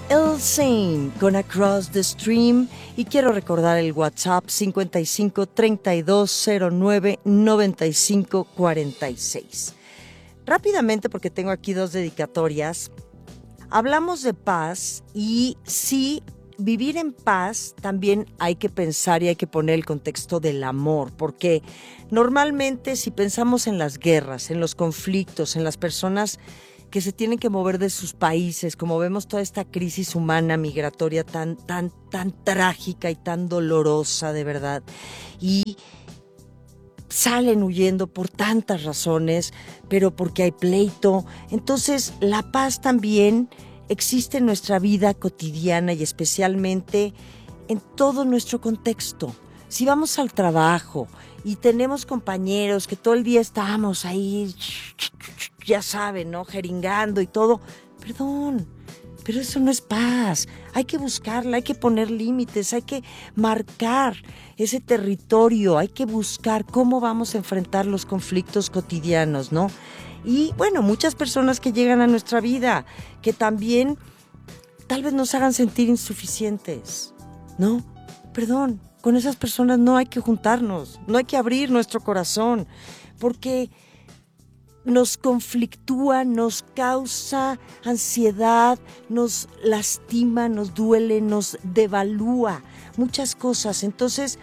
El Zane con Across the Stream. Y quiero recordar el WhatsApp 55 32 09 95 46. Rápidamente, porque tengo aquí dos dedicatorias. Hablamos de paz y sí, vivir en paz también hay que pensar y hay que poner el contexto del amor, porque normalmente si pensamos en las guerras, en los conflictos, en las personas que se tienen que mover de sus países, como vemos toda esta crisis humana migratoria tan trágica y tan dolorosa, de verdad, y salen huyendo por tantas razones, pero porque hay pleito. Entonces, la paz también existe en nuestra vida cotidiana y especialmente en todo nuestro contexto. Si vamos al trabajo y tenemos compañeros que todo el día estamos ahí, ya saben, ¿no? Jeringando y todo. Perdón, pero eso no es paz. Hay que buscarla, hay que poner límites, hay que marcar ese territorio, hay que buscar cómo vamos a enfrentar los conflictos cotidianos, ¿no? Y bueno, muchas personas que llegan a nuestra vida, que también tal vez nos hagan sentir insuficientes, ¿no? Perdón, con esas personas no hay que juntarnos, no hay que abrir nuestro corazón, porque nos conflictúa, nos causa ansiedad, nos lastima, nos duele, nos devalúa muchas cosas. Entonces,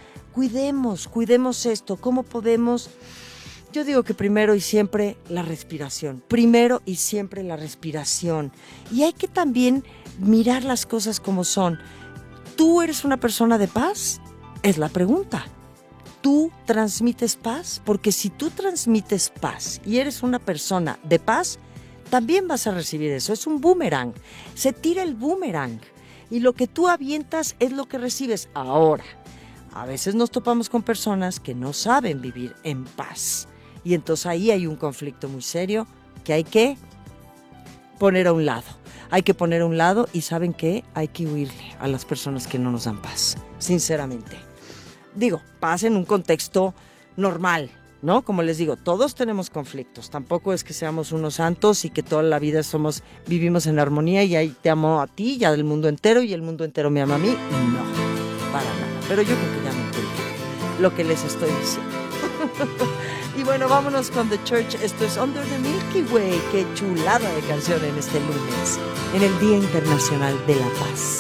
cuidemos esto. ¿Cómo podemos? Yo digo que primero y siempre la respiración. Primero y siempre la respiración. Y hay que también mirar las cosas como son. ¿Tú eres una persona de paz? Es la pregunta. ¿Tú transmites paz? Porque si tú transmites paz y eres una persona de paz, también vas a recibir eso. Es un boomerang. Se tira el boomerang. Y lo que tú avientas es lo que recibes. Ahora, a veces nos topamos con personas que no saben vivir en paz. Y entonces ahí hay un conflicto muy serio que hay que poner a un lado. Hay que poner a un lado y ¿saben qué? Hay que huirle a las personas que no nos dan paz. Sinceramente. Digo, paz en un contexto normal, ¿no? Como les digo, todos tenemos conflictos. Tampoco es que seamos unos santos y que toda la vida vivimos en armonía y ahí te amo a ti y al mundo entero y el mundo entero me ama a mí. No, para nada. Pero yo creo que ya me entendí lo que les estoy diciendo. Y bueno, vámonos con The Church. Esto es Under the Milky Way. Qué chulada de canción en este lunes, en el Día Internacional de la Paz.